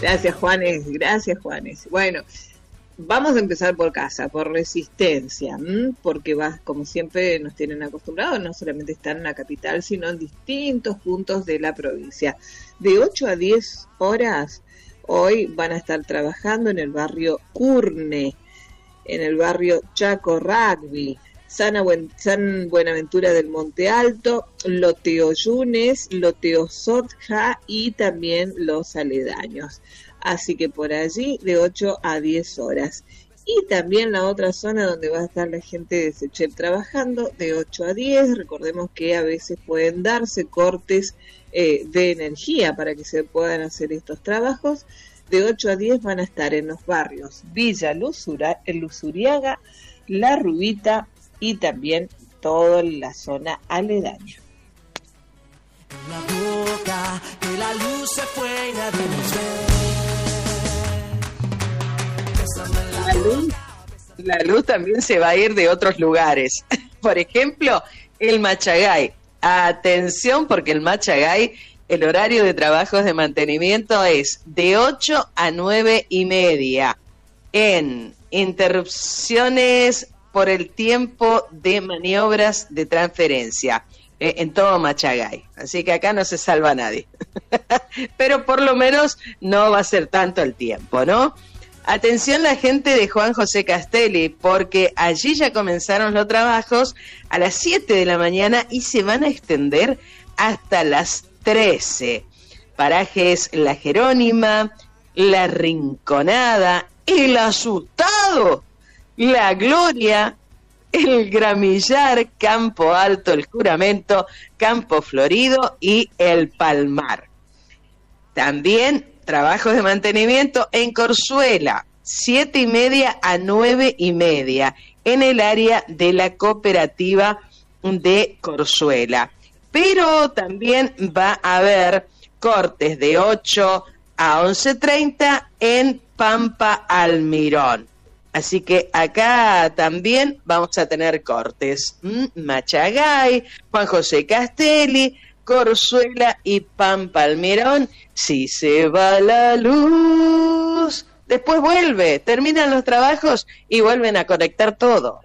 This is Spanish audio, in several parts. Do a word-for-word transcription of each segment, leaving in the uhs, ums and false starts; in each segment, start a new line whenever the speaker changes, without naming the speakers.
Gracias, Juanes, gracias, Juanes. Bueno, vamos a empezar por casa, por Resistencia, ¿m? porque va, como siempre nos tienen acostumbrados, no solamente están en la capital, sino en distintos puntos de la provincia. De ocho a diez horas, hoy van a estar trabajando en el barrio Curne, en el barrio Chaco Rugby, San, Buen, San Buenaventura del Monte Alto, Loteo Yunes, Loteo Sotja y también los aledaños. Así que por allí de ocho a diez horas. Y también la otra zona donde va a estar la gente de Sechel trabajando de ocho a diez. Recordemos que a veces pueden darse cortes eh, de energía para que se puedan hacer estos trabajos. De ocho a diez van a estar en los barrios Villa Lusura, Luzuriaga, La Rubita y también toda la zona aledaña.
La boca, que la luz se fue y nadie nos ve.
La luz, la luz también se va a ir de otros lugares. Por ejemplo, el Machagay. Atención, porque el Machagay, el horario de trabajos de mantenimiento es de ocho a nueve y media. En interrupciones por el tiempo de maniobras de transferencia, eh, en todo Machagay. Así que acá no se salva nadie. Pero por lo menos no va a ser tanto el tiempo, ¿no? Atención la gente de Juan José Castelli, porque allí ya comenzaron los trabajos a las siete de la mañana y se van a extender hasta las trece. Parajes La Jerónima, La Rinconada, El Asustado, La Gloria, El Gramillar, Campo Alto, El Juramento, Campo Florido y El Palmar. También trabajos de mantenimiento en Corzuela, siete y media a nueve y media, en el área de la cooperativa de Corzuela. Pero también va a haber cortes de ocho a once treinta en Pampa Almirón. Así que acá también vamos a tener cortes. ¿Mm? Machagay, Juan José Castelli, Corzuela y Pampa Almirón. Si se va la luz, después vuelve, terminan los trabajos y vuelven a conectar todo.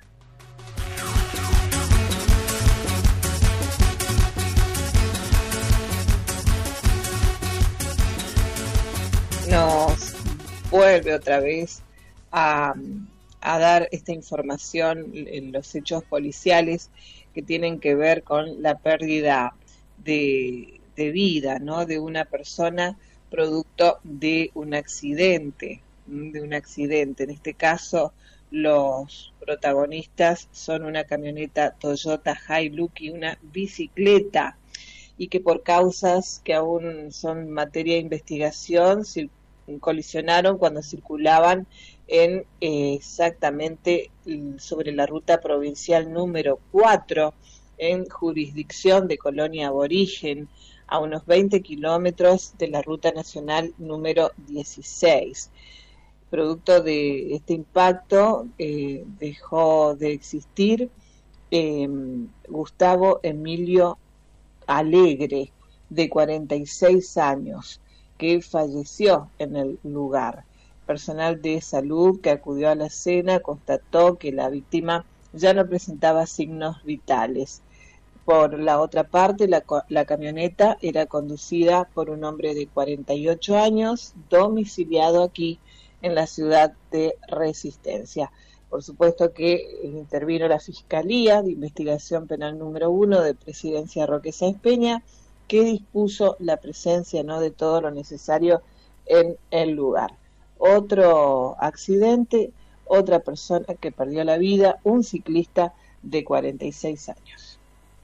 Nos vuelve otra vez a, a dar esta información en los hechos policiales que tienen que ver con la pérdida de, de vida, ¿no? De una persona producto de un accidente, de un accidente. En este caso, los protagonistas son una camioneta Toyota Hilux y una bicicleta, y que por causas que aún son materia de investigación, colisionaron cuando circulaban en eh, exactamente sobre la ruta provincial número cuatro, en jurisdicción de Colonia Aborigen, a unos veinte kilómetros de la ruta nacional número dieciséis. Producto de este impacto eh, dejó de existir eh, Gustavo Emilio Alegre, de cuarenta y seis años, que falleció en el lugar. Personal de salud que acudió a la escena constató que la víctima ya no presentaba signos vitales. Por la otra parte, la, la camioneta era conducida por un hombre de cuarenta y ocho años, domiciliado aquí en la ciudad de Resistencia. Por supuesto que intervino la Fiscalía de Investigación Penal número uno de Presidencia Roque Sáenz Peña, que dispuso la presencia, ¿no?, de todo lo necesario en el lugar. Otro accidente, otra persona que perdió la vida, un ciclista de cuarenta y seis años.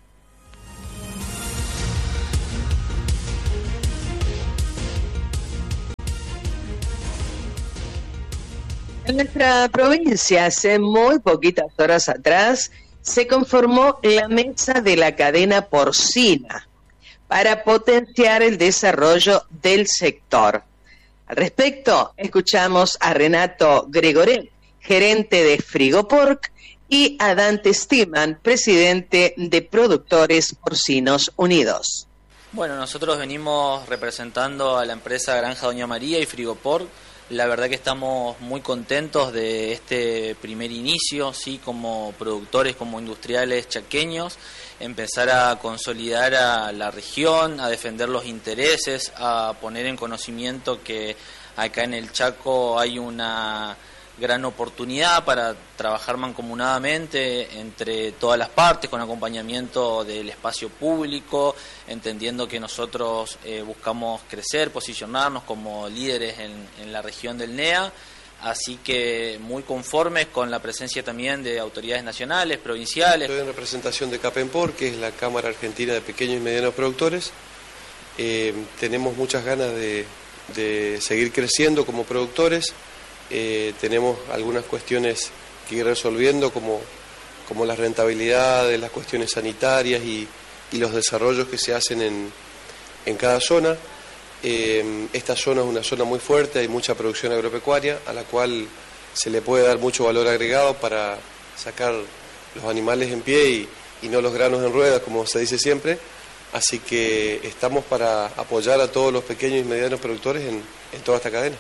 En nuestra provincia, hace muy poquitas horas atrás, se conformó la mesa de la cadena porcina para potenciar el desarrollo del sector. Al respecto, escuchamos a Renato Gregoret, gerente de Frigopork, y a Dante Stiman, presidente de Productores Porcinos Unidos.
Bueno, nosotros venimos representando a la empresa Granja Doña María y Frigoport. La verdad que estamos muy contentos de este primer inicio, sí, como productores, como industriales chaqueños, empezar a consolidar a la región, a defender los intereses, a poner en conocimiento que acá en el Chaco hay una gran oportunidad para trabajar mancomunadamente entre todas las partes, con acompañamiento del espacio público, entendiendo que nosotros eh, buscamos crecer, posicionarnos como líderes en, en la región del N E A, así que muy conformes con la presencia también de autoridades nacionales, provinciales.
Estoy en representación de CAPEMPOR, que es la Cámara Argentina de Pequeños y Medianos Productores. Eh, tenemos muchas ganas de, de seguir creciendo como productores. Eh, tenemos algunas cuestiones que ir resolviendo, como, como la rentabilidad de las cuestiones sanitarias y, y los desarrollos que se hacen en, en cada zona. Eh, esta zona es una zona muy fuerte, hay mucha producción agropecuaria, a la cual se le puede dar mucho valor agregado para sacar los animales en pie y, y no los granos en ruedas, como se dice siempre. Así que estamos para apoyar a todos los pequeños y medianos productores en, en toda esta cadena.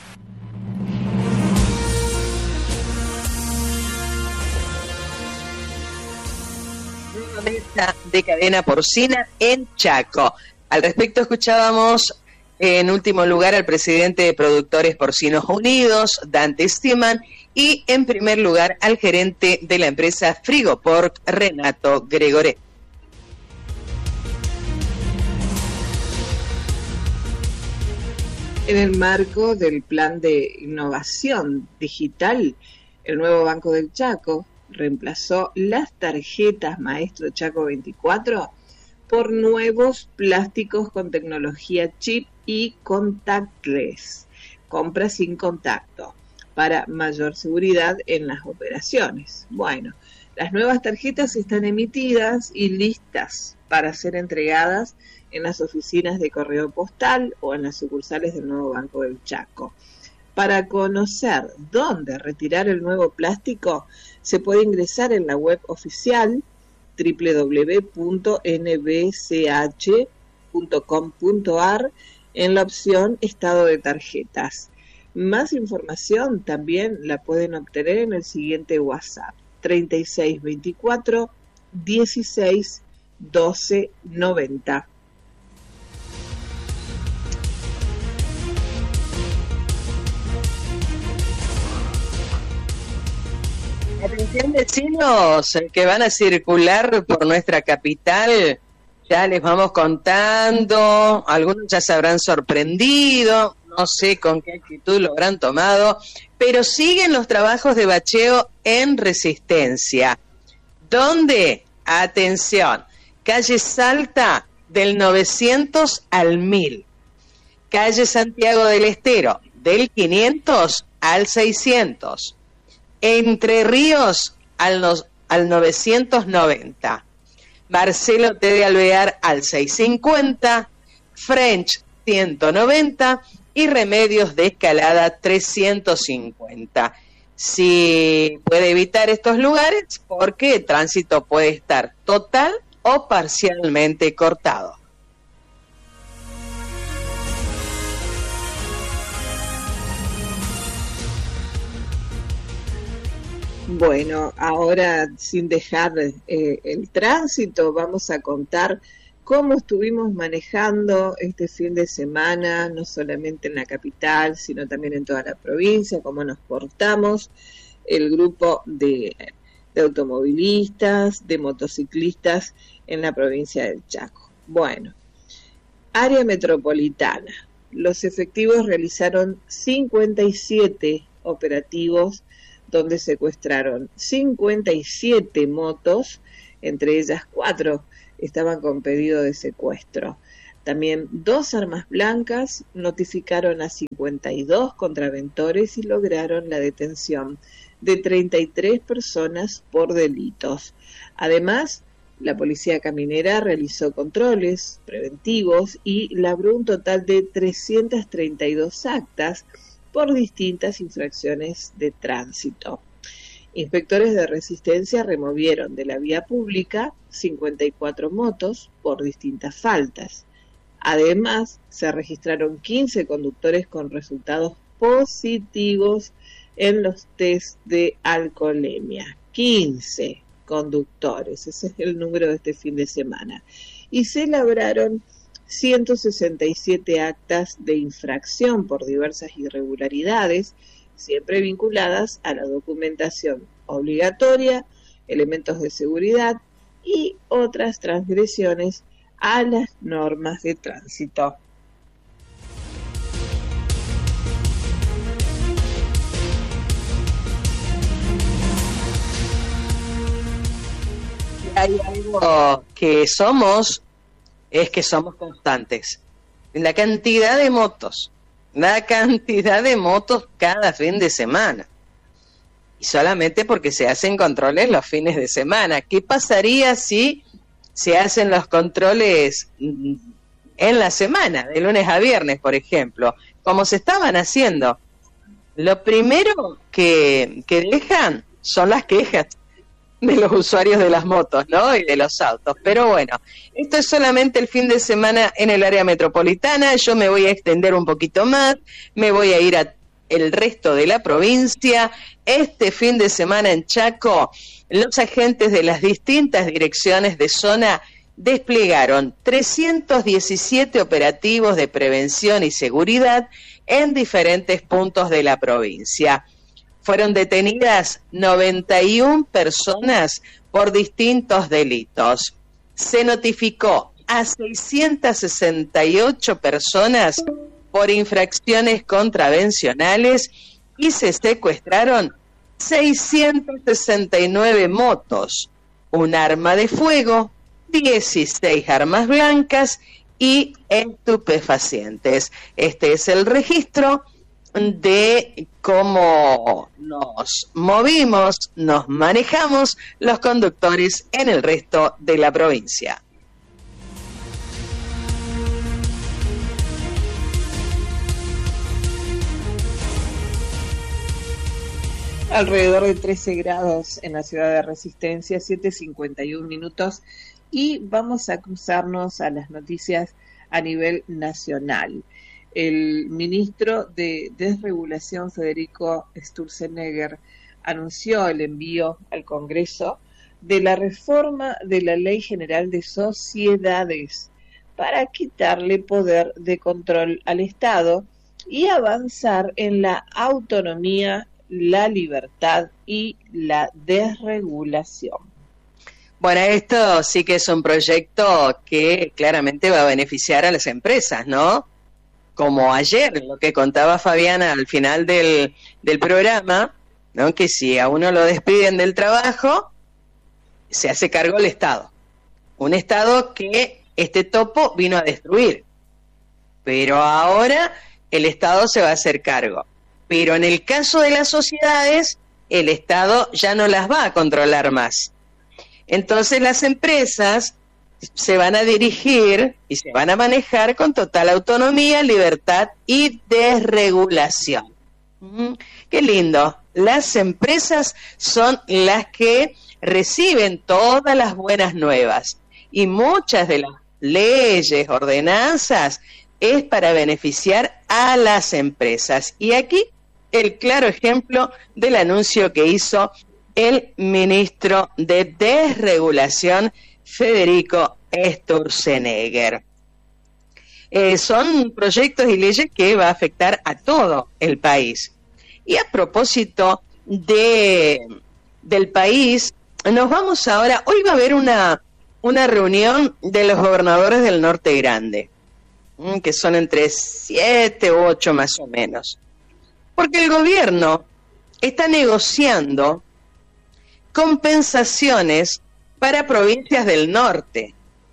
Mesa de cadena porcina en Chaco. Al respecto escuchábamos en último lugar al presidente de Productores Porcinos Unidos, Dante Stiemann, y en primer lugar al gerente de la empresa Frigoport, Renato Gregoré.
En el marco del plan de innovación digital, el nuevo Banco del Chaco reemplazó las tarjetas Maestro Chaco veinticuatro por nuevos plásticos con tecnología chip y contactless, compra sin contacto, para mayor seguridad en las operaciones. Bueno, las nuevas tarjetas están emitidas y listas para ser entregadas en las oficinas de correo postal o en las sucursales del nuevo Banco del Chaco. Para conocer dónde retirar el nuevo plástico, se puede ingresar en la web oficial doble u doble u doble u punto n b c h punto com punto a r en la opción Estado de tarjetas. Más información también la pueden obtener en el siguiente WhatsApp: treinta y seis veinticuatro dieciséis doce noventa.
Atención, vecinos que van a circular por nuestra capital, ya les vamos contando, algunos ya se habrán sorprendido, no sé con qué actitud lo habrán tomado, pero siguen los trabajos de bacheo en Resistencia. ¿Dónde? Atención, calle Salta del novecientos al mil, calle Santiago del Estero del quinientos al seiscientos, Entre Ríos al, no, al novecientos noventa, Marcelo T. de Alvear al seiscientos cincuenta, French ciento noventa y Remedios de Escalada trescientos cincuenta. Si puede evitar estos lugares, porque el tránsito puede estar total o parcialmente cortado.
Bueno, ahora sin dejar eh, el tránsito, vamos a contar cómo estuvimos manejando este fin de semana, no solamente en la capital, sino también en toda la provincia, cómo nos portamos, el grupo de, de automovilistas, de motociclistas en la provincia del Chaco. Bueno, área metropolitana. Los efectivos realizaron cincuenta y siete operativos donde secuestraron cincuenta y siete motos, entre ellas cuatro estaban con pedido de secuestro. También dos armas blancas, notificaron a cincuenta y dos contraventores y lograron la detención de treinta y tres personas por delitos. Además, la Policía Caminera realizó controles preventivos y labró un total de trescientas treinta y dos actas por distintas infracciones de tránsito. Inspectores de Resistencia removieron de la vía pública cincuenta y cuatro motos por distintas faltas Además, se registraron quince conductores con resultados positivos en los test de alcoholemia. quince conductores, ese es el número de este fin de semana. Y se elaboraron ciento sesenta y siete actas de infracción por diversas irregularidades, siempre vinculadas a la documentación obligatoria, elementos de seguridad y otras transgresiones a las normas de tránsito.
Hay algo que somos, es que somos constantes. La cantidad de motos, la cantidad de motos cada fin de semana. Y solamente porque se hacen controles los fines de semana. ¿Qué pasaría si se hacen los controles en la semana, de lunes a viernes, por ejemplo? Como se estaban haciendo. Lo primero que, que dejan son las quejas de los usuarios de las motos, ¿no? Y de los autos. Pero bueno, esto es solamente el fin de semana en el área metropolitana. Yo me voy a extender un poquito más, me voy a ir a el resto de la provincia. Este fin de semana en Chaco, los agentes de las distintas direcciones de zona desplegaron trescientos diecisiete operativos de prevención y seguridad en diferentes puntos de la provincia. Fueron detenidas noventa y una personas por distintos delitos. Se notificó a seiscientas sesenta y ocho personas por infracciones contravencionales y se secuestraron seiscientas sesenta y nueve motos, un arma de fuego, dieciséis armas blancas y estupefacientes. Este es el registro de cómo nos movimos, nos manejamos los conductores en el resto de la provincia.
Alrededor de trece grados en la ciudad de Resistencia, siete cincuenta y un minutos, y vamos a cruzarnos a las noticias a nivel nacional. El ministro de Desregulación, Federico Sturzenegger, anunció el envío al Congreso de la reforma de la Ley General de Sociedades para quitarle poder de control al Estado y avanzar en la autonomía, la libertad y la desregulación.
Bueno, esto sí que es un proyecto que claramente va a beneficiar a las empresas, ¿no? Como ayer, lo que contaba Fabiana al final del, del programa, ¿no? Que si a uno lo despiden del trabajo, se hace cargo el Estado. Un Estado que este topo vino a destruir. Pero ahora el Estado se va a hacer cargo. Pero en el caso de las sociedades, el Estado ya no las va a controlar más. Entonces las empresas se van a dirigir y se van a manejar con total autonomía, libertad y desregulación. Mm, qué lindo. Las empresas son las que reciben todas las buenas nuevas y muchas de las leyes, ordenanzas, es para beneficiar a las empresas. Y aquí el claro ejemplo del anuncio que hizo el ministro de Desregulación, Federico Sturzenegger. Eh, son proyectos y leyes que va a afectar a todo el país. Y a propósito de del país, nos vamos ahora, hoy va a haber una, una reunión de los gobernadores del Norte Grande, que son entre siete u ocho más o menos. Porque el gobierno está negociando compensaciones para provincias del norte.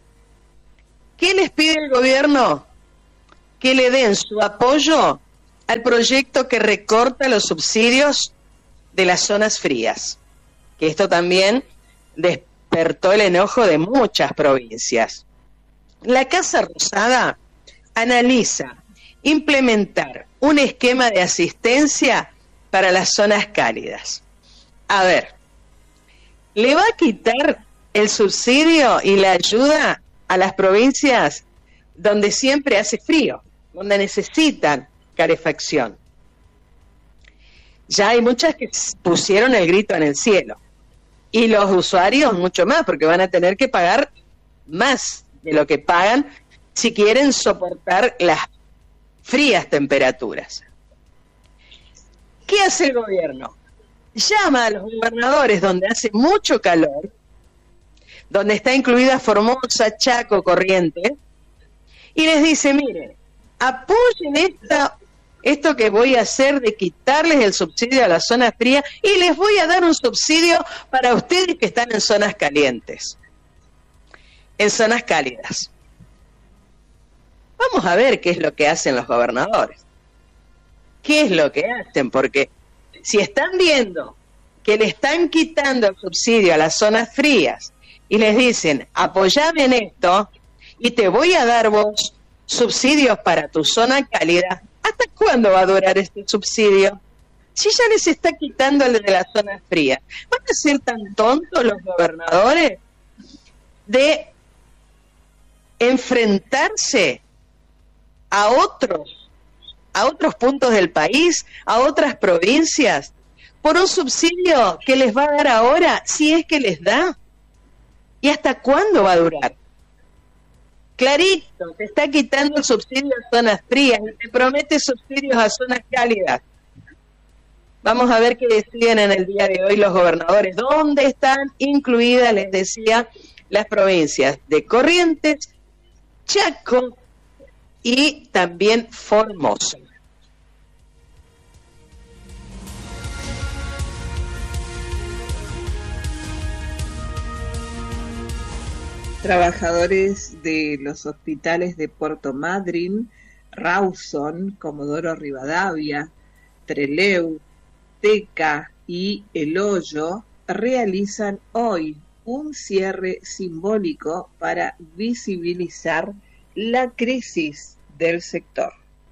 ¿Qué les pide el gobierno? Que le den su apoyo al proyecto que recorta los subsidios de las zonas frías. Que esto también despertó el enojo de muchas provincias. La Casa Rosada analiza implementar un esquema de asistencia para las zonas cálidas. A ver, ¿le va a quitar el subsidio y la ayuda a las provincias donde siempre hace frío, donde necesitan calefacción. Ya hay muchas que pusieron el grito en el cielo. Y los usuarios mucho más, porque van a tener que pagar más de lo que pagan si quieren soportar las frías temperaturas. ¿Qué hace el gobierno? Llama a los gobernadores donde hace mucho calor, donde está incluida Formosa, Chaco, Corrientes, y les dice, miren, apoyen esta, esto que voy a hacer de quitarles el subsidio a la zona fría y les voy a dar un subsidio para ustedes que están en zonas calientes, en zonas cálidas. Vamos a ver qué es lo que hacen los gobernadores. ¿Qué es lo que hacen? Porque si están viendo que le están quitando el subsidio a las zonas frías y les dicen, apoyame en esto y te voy a dar vos subsidios para tu zona cálida, ¿hasta cuándo va a durar este subsidio? Si ya les está quitando el de la zona fría, ¿van a ser tan tontos los gobernadores de enfrentarse a otros, a otros puntos del país, a otras provincias, por un subsidio que les va a dar ahora, si es que les da? ¿Y hasta cuándo va a durar? Clarito, te está quitando el subsidio a zonas frías y te promete subsidios a zonas cálidas. Vamos a ver qué deciden en el día de hoy los gobernadores. ¿Dónde están incluidas, les decía, las provincias de Corrientes, Chaco y también Formosa?
Trabajadores de los hospitales de Puerto Madryn, Rawson, Comodoro Rivadavia, Trelew, Teca y El Hoyo realizan hoy un cierre simbólico para visibilizar la crisis del sector.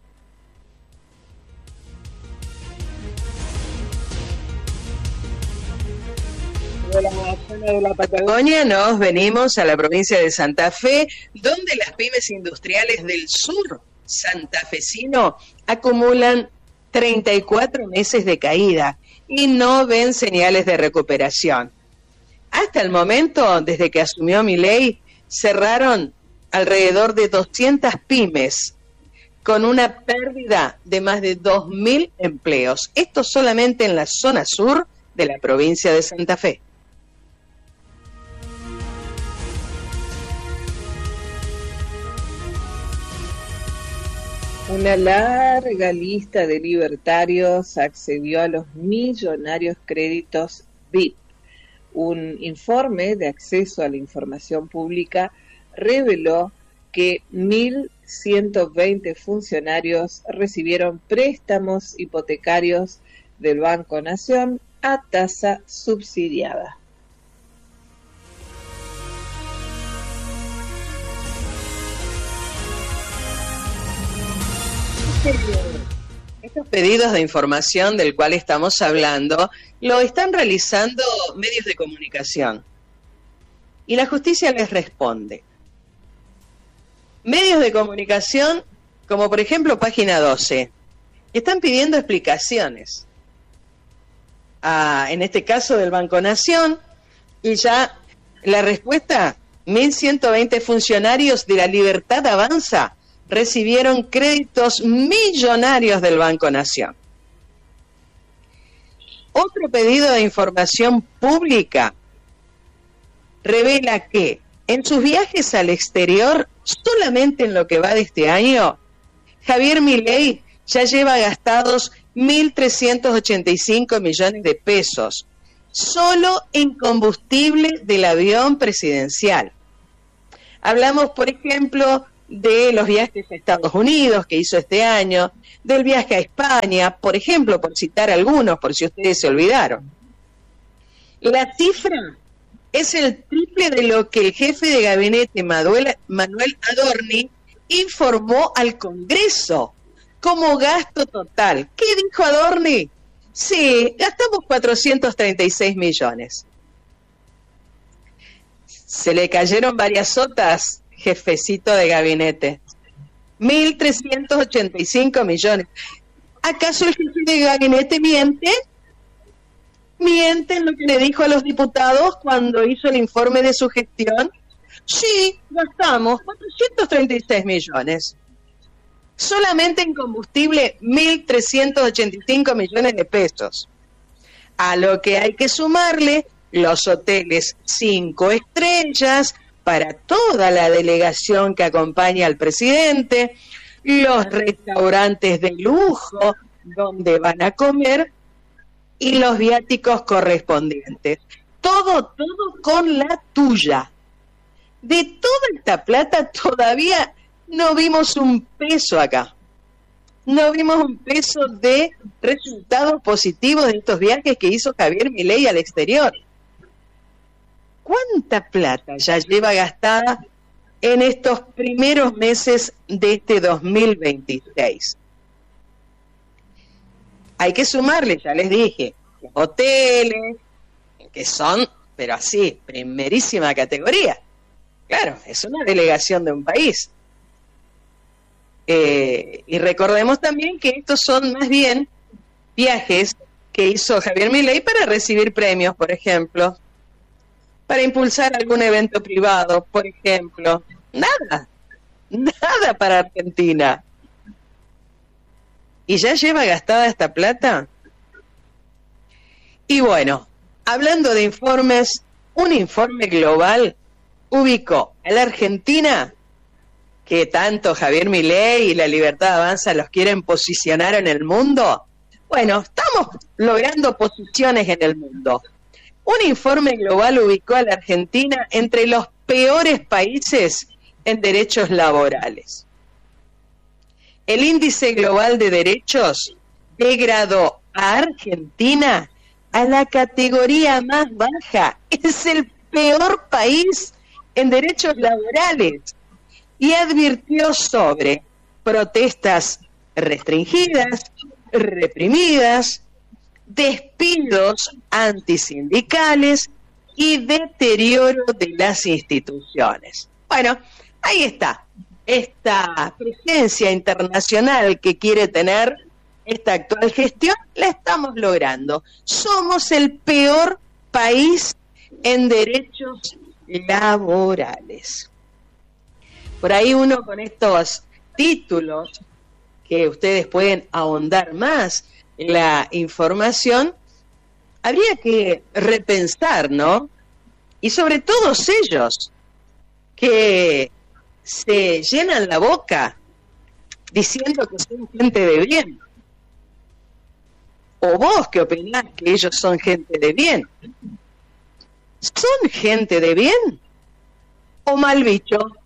De la zona de la Patagonia nos venimos a la provincia de Santa Fe, donde las pymes industriales del sur santafesino acumulan treinta y cuatro meses de caída y no ven señales de recuperación. Hasta el momento, desde que asumió Milei, cerraron alrededor de doscientas pymes, con una pérdida de más de dos mil empleos. Esto solamente en la zona sur de la provincia de Santa Fe.
Una larga lista de libertarios accedió a los millonarios créditos V I P. Un informe de acceso a la información pública reveló que mil ciento veinte funcionarios recibieron préstamos hipotecarios del Banco Nación a tasa subsidiada.
Estos pedidos de información del cual estamos hablando lo están realizando medios de comunicación y la justicia les responde. Medios de comunicación como por ejemplo Página doce están pidiendo explicaciones a, en este caso del Banco Nación, y ya la respuesta: mil ciento veinte funcionarios de la Libertad Avanza recibieron créditos millonarios del Banco Nación. Otro pedido de información pública revela que en sus viajes al exterior, solamente en lo que va de este año, Javier Milei ya lleva gastados mil trescientos ochenta y cinco millones de pesos, solo en combustible del avión presidencial. Hablamos, por ejemplo, de los viajes a Estados Unidos que hizo este año, del viaje a España, por ejemplo, por citar algunos, por si ustedes se olvidaron. La cifra es el triple de lo que el jefe de gabinete Manuel, Manuel Adorni informó al Congreso como gasto total. ¿Qué dijo Adorni? Sí, gastamos cuatrocientos treinta y seis millones. Se le cayeron varias sotas, jefecito de gabinete. mil trescientos ochenta y cinco millones. ¿Acaso el jefe de gabinete miente? ¿Miente en lo que le dijo a los diputados cuando hizo el informe de su gestión? Sí, gastamos cuatrocientos treinta y seis millones. Solamente en combustible, mil trescientos ochenta y cinco millones de pesos. A lo que hay que sumarle los hoteles cinco estrellas para toda la delegación que acompaña al presidente, los restaurantes de lujo donde van a comer y los viáticos correspondientes. Todo, todo con la tuya. De toda esta plata todavía no vimos un peso acá. No vimos un peso de resultados positivos de estos viajes que hizo Javier Milei al exterior. ¿Cuánta plata ya lleva gastada en estos primeros meses de este dos mil veintiséis? Hay que sumarle, ya les dije, los hoteles, que son, pero así, primerísima categoría. Claro, es una delegación de un país. Eh, y recordemos también que estos son más bien viajes que hizo Javier Milei para recibir premios, por ejemplo, para impulsar algún evento privado, por ejemplo. Nada, nada para Argentina. ¿Y ya lleva gastada esta plata? Y bueno, hablando de informes, un informe global ubicó a la Argentina, que tanto Javier Milei y la Libertad Avanza los quieren posicionar en el mundo. Bueno, estamos logrando posiciones en el mundo. Un informe global ubicó a la Argentina entre los peores países en derechos laborales. El índice global de derechos degradó a Argentina a la categoría más baja. Es el peor país en derechos laborales. Y advirtió sobre protestas restringidas, reprimidas, despidos antisindicales y deterioro de las instituciones. Bueno, ahí está, esta presencia internacional que quiere tener esta actual gestión, la estamos logrando. Somos el peor país en derechos laborales. Por ahí uno con estos títulos, que ustedes pueden ahondar más en la información, habría que repensar, ¿no? Y sobre todo ellos, que se llenan la boca diciendo que son gente de bien. ¿O vos qué opinás que ellos son gente de bien? ¿Son gente de bien o mal bicho?